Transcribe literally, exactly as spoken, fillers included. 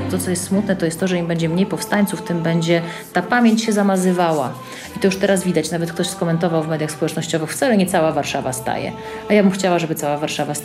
To, co jest smutne, to jest to, że im będzie mniej powstańców, tym będzie ta pamięć się zamazywała. I to już teraz widać. Nawet ktoś skomentował w mediach społecznościowych, wcale nie cała Warszawa staje. A ja bym chciała, żeby cała Warszawa stała.